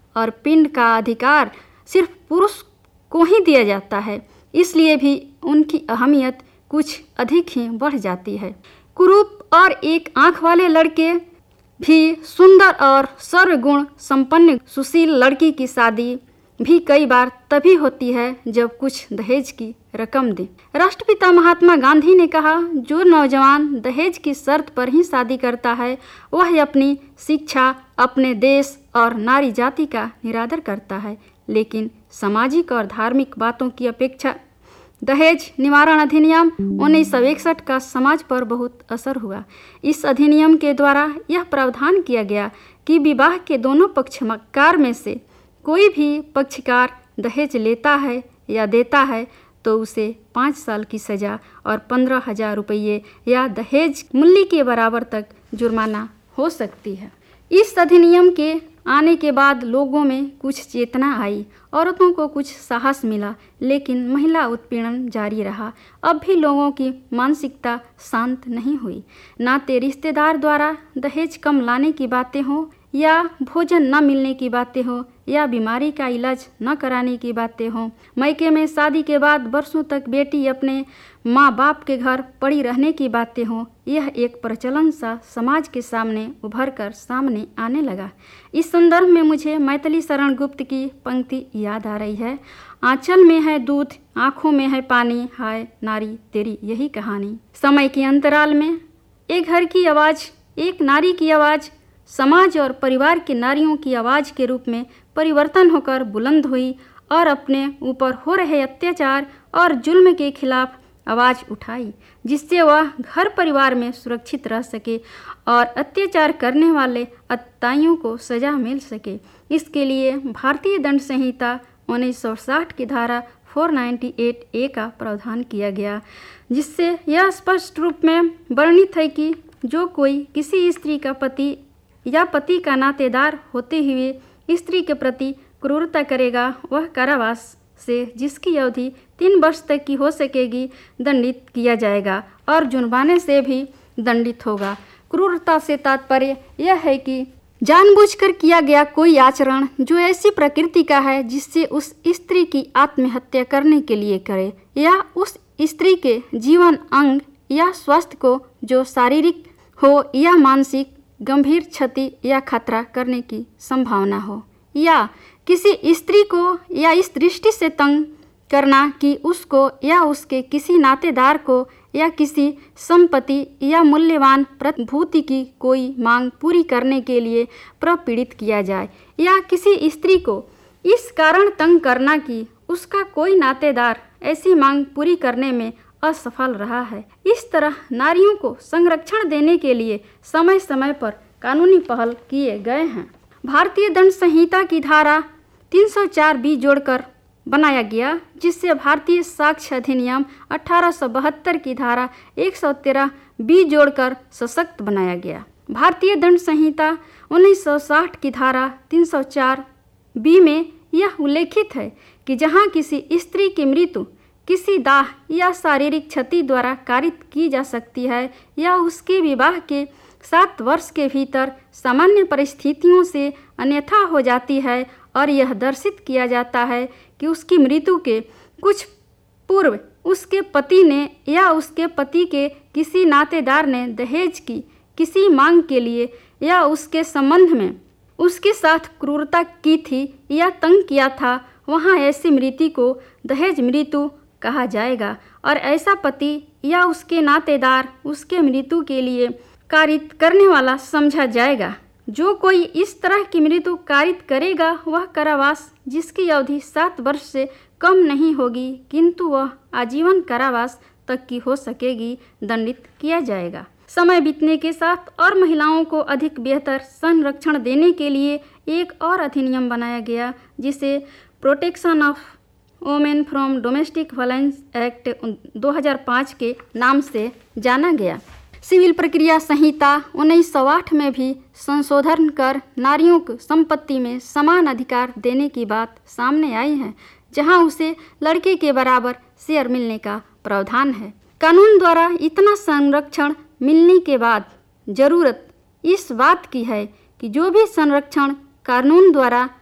और पिंड का अधिकार सिर्फ पुरुष को ही दिया जाता है, इसलिए भी उनकी अहमियत कुछ अधिक ही बढ़ जाती है। कुरूप और एक आंख वाले लड़के भी सुंदर और सर्वगुण संपन्न सुशील लड़की की शादी भी कई बार तभी होती है जब कुछ दहेज की रकम दे। राष्ट्रपिता महात्मा गांधी ने कहा, जो नौजवान दहेज की शर्त पर ही शादी करता है वह अपनी शिक्षा, अपने देश और नारी जाति का निरादर करता है। लेकिन सामाजिक और धार्मिक बातों की अपेक्षा दहेज निवारण अधिनियम 1961 का समाज पर बहुत असर हुआ। इस अधिनियम के द्वारा यह प्रावधान किया गया कि विवाह के दोनों पक्षकार में से कोई भी पक्षकार दहेज लेता है या देता है तो उसे 5 साल की सज़ा और 15,000 रुपये या दहेज मूल्य के बराबर तक जुर्माना हो सकती है। इस अधिनियम के आने के बाद लोगों में कुछ चेतना आई, औरतों को कुछ साहस मिला, लेकिन महिला उत्पीड़न जारी रहा। अब भी लोगों की मानसिकता शांत नहीं हुई। नाते रिश्तेदार द्वारा दहेज कम लाने की बातें हों या भोजन न मिलने की बातें हों या बीमारी का इलाज न कराने की बातें हों, मायके में शादी के बाद वर्षों तक बेटी अपने माँ बाप के घर पड़ी रहने की बातें हों, यह एक प्रचलन सा समाज के सामने उभर कर सामने आने लगा। इस संदर्भ में मुझे मैथिली शरण गुप्त की पंक्ति याद आ रही है, आंचल में है दूध, आँखों में है पानी, हाय नारी तेरी यही कहानी। समय के अंतराल में एक घर की आवाज़, एक नारी की आवाज़ समाज और परिवार की नारियों की आवाज़ के रूप में परिवर्तन होकर बुलंद हुई और अपने ऊपर हो रहे अत्याचार और जुल्म के खिलाफ आवाज़ उठाई, जिससे वह घर परिवार में सुरक्षित रह सके और अत्याचार करने वाले अत्याचारियों को सज़ा मिल सके। इसके लिए भारतीय दंड संहिता 1960 की धारा 498A का प्रावधान किया गया, जिससे यह स्पष्ट रूप में वर्णित है कि जो कोई किसी स्त्री का पति या पति का नातेदार होते हुए स्त्री के प्रति क्रूरता करेगा वह कारावास से, जिसकी अवधि 3 वर्ष तक की हो सकेगी, दंडित किया जाएगा और जुर्माने से भी दंडित होगा। क्रूरता से तात्पर्य यह है कि जानबूझकर किया गया कोई आचरण जो ऐसी प्रकृति का है जिससे उस स्त्री की आत्महत्या करने के लिए करे, या उस स्त्री के जीवन अंग या स्वास्थ्य को जो शारीरिक हो या मानसिक गंभीर क्षति या खतरा करने की संभावना हो, या किसी स्त्री को या इस दृष्टि से तंग करना कि उसको या उसके किसी नातेदार को या किसी संपत्ति या मूल्यवान प्रतिभूति की कोई मांग पूरी करने के लिए प्रपीड़ित किया जाए, या किसी स्त्री को इस कारण तंग करना कि उसका कोई नातेदार ऐसी मांग पूरी करने में असफल रहा है। इस तरह नारियों को संरक्षण देने के लिए समय समय पर कानूनी पहल किए गए हैं। भारतीय दंड संहिता की धारा 304B जोड़कर बनाया गया, जिससे भारतीय साक्ष्य अधिनियम 1872 की धारा 113B जोड़कर सशक्त बनाया गया। भारतीय दंड संहिता 1960 की धारा 304B में यह उल्लेखित है कि जहां किसी स्त्री की मृत्यु किसी दाह या शारीरिक क्षति द्वारा कारित की जा सकती है या उसके विवाह के 7 वर्ष के भीतर सामान्य परिस्थितियों से अन्यथा हो जाती है और यह दर्शित किया जाता है कि उसकी मृत्यु के कुछ पूर्व उसके पति ने या उसके पति के किसी नातेदार ने दहेज की किसी मांग के लिए या उसके संबंध में उसके साथ क्रूरता की थी या तंग किया था, वहाँ ऐसी मृत्यु को दहेज मृत्यु कहा जाएगा और ऐसा पति या उसके नातेदार उसके मृत्यु के लिए कारित करने वाला समझा जाएगा। जो कोई इस तरह की मृत्यु कारित करेगा वह कारावास, जिसकी अवधि 7 वर्ष से कम नहीं होगी किंतु वह आजीवन कारावास तक की हो सकेगी, दंडित किया जाएगा। समय बीतने के साथ और महिलाओं को अधिक बेहतर संरक्षण देने के लिए एक और अधिनियम बनाया गया, जिसे protection of women from domestic violence act 2005 के नाम से जाना गया। सिविल प्रक्रिया संहिता 1908 में भी संशोधन कर नारियों को संपत्ति में समान अधिकार देने की बात सामने आई है, जहां उसे लड़के के बराबर शेयर मिलने का प्रावधान है। कानून द्वारा इतना संरक्षण मिलने के बाद जरूरत इस बात की है कि जो भी संरक्षण कानून द्वारा